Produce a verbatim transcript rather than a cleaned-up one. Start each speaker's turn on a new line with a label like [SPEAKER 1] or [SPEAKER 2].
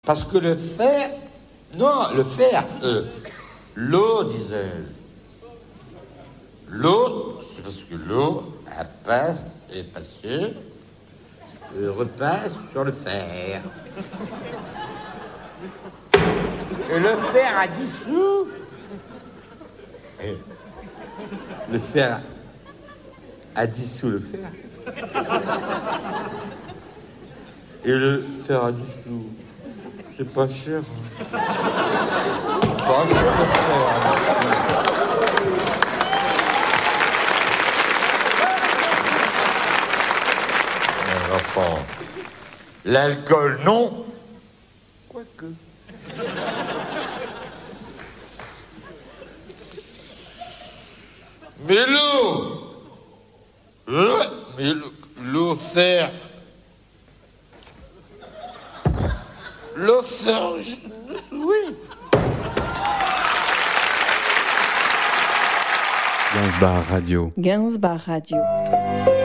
[SPEAKER 1] Parce que le fer... Non, le fer... Euh, l'eau, disais-je. L'eau, c'est parce que l'eau, elle passe, est passée, et repasse sur le fer. Et le fer a dissous. Et le fer a dissous le fer. Et le fer a dissous. C'est pas cher. Hein. C'est pas cher le fer. Mes enfants, l'alcool non. Quoique. Mais l'eau, euh, mais l'eau fer, l'eau fer, oui.
[SPEAKER 2] Gainsbar Radio.
[SPEAKER 3] Gainsbar Radio.